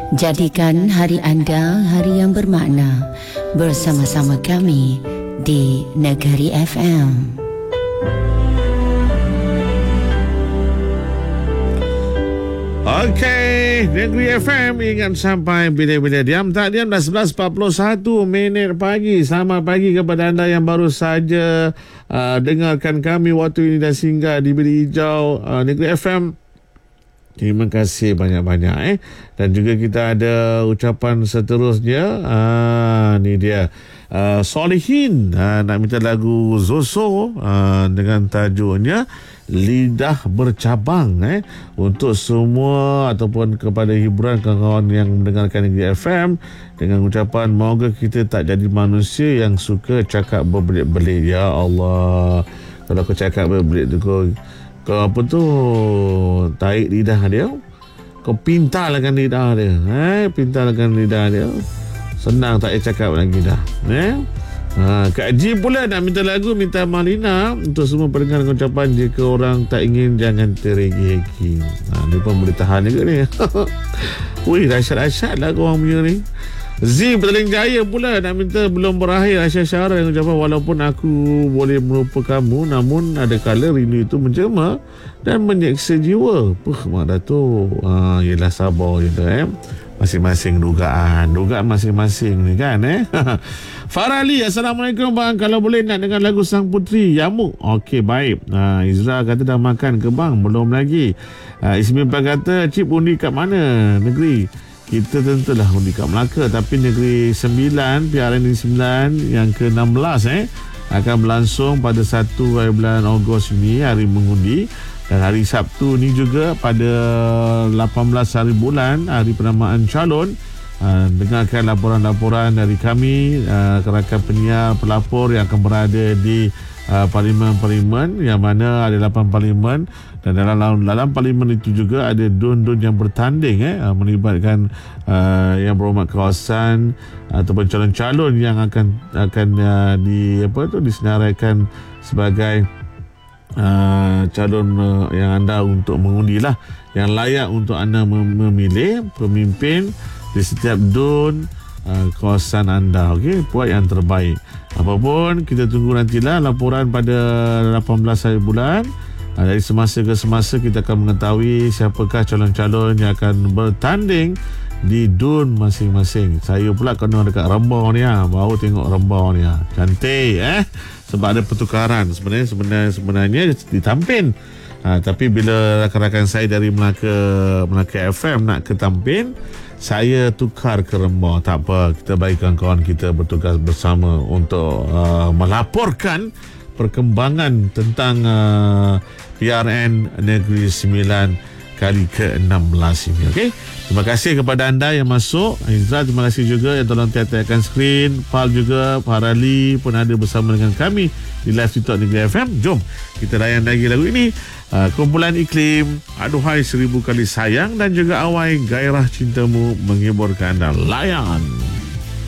Jadikan hari anda hari yang bermakna bersama-sama kami di Negeri FM. Okey, Negeri FM ingat sampai bila-bila diam tak diam dah 11.41 minit pagi. Selamat pagi kepada anda yang baru saja dengarkan kami waktu ini dan singgah di Bilik Hijau Negeri FM. Terima kasih banyak-banyak Dan juga kita ada ucapan seterusnya. Ni dia Solihin nak minta lagu Zoso dengan tajuknya Lidah Bercabang untuk semua ataupun kepada hiburan kawan-kawan yang mendengarkan Negeri FM, dengan ucapan moga kita tak jadi manusia yang suka cakap berbelit-belit. Ya Allah, kalau kau cakap berbelit tu kau apa tu, tarik lidah dia, kau pintalkan lidah dia, pintalkan lidah dia, senang tak payah cakap lagi dah. Kak Ji pula nak minta lagu Minta Malina untuk semua pendengar ucapan jika orang tak ingin jangan teregi-hegi. Dia pun boleh tahan juga ni. Wih, dahsyat-dahsyat lah korang punya ni. Z Petaling Jaya pula nak minta Belum Berakhir Aisyah Syara yang ucapan walaupun aku boleh melupa kamu, namun ada kala rindu itu mencema dan menyeksa jiwa. Mak Datuk, yelah sabar je masing-masing dugaan masing-masing ni kan. Farali, Assalamualaikum bang, kalau boleh nak dengar lagu Sang Putri Yamuk. Okey, baik. Izra kata dah makan ke bang? Belum lagi. Ismi kata cip undi kat mana negeri? Kita tentulah undi kat Melaka, tapi Negeri 9 PRN 9 yang ke-16 akan berlangsung pada 1 hari bulan Ogos ini, hari mengundi. Dan hari Sabtu ni juga pada 18 hari bulan, hari penamaan calon. Dengarkan laporan-laporan dari kami, rakan penyiar pelapor yang akan berada di parlimen-parlimen, yang mana ada 8 parlimen, dan dalam parlimen itu juga ada dun-dun yang bertanding melibatkan yang berhormat kawasan ataupun calon-calon yang akan disenaraikan sebagai calon yang anda untuk mengundi lah, yang layak untuk anda memilih pemimpin di setiap dun kawasan anda. Okey, buat yang terbaik. Apapun, kita tunggu nantilah laporan pada 18 hari bulan. Dari semasa ke semasa kita akan mengetahui siapakah calon-calon yang akan bertanding di dun masing-masing. Saya pula kena dekat Rembau ni, baru tengok Rembau ni. Cantik sebab ada pertukaran sebenarnya di Tampin. Tapi bila rakan-rakan saya dari Melaka FM nak ke Tampin, saya tukar ke Rembau. Tak apa, kita bagi kawan-kawan kita bertugas bersama untuk melaporkan perkembangan tentang PRN Negeri 9 kali ke-16 ini. Okey, terima kasih kepada anda yang masuk. Izra, terima kasih juga yang tolong tiap-tiapkan skrin. Pal juga, Farali pun ada bersama dengan kami di live TikTok Negeri FM. Jom kita layan lagi lagu ini. Kumpulan Iklim, Aduhai Seribu Kali Sayang, dan juga Awai Gairah Cintamu menghiburkan anda. Layan.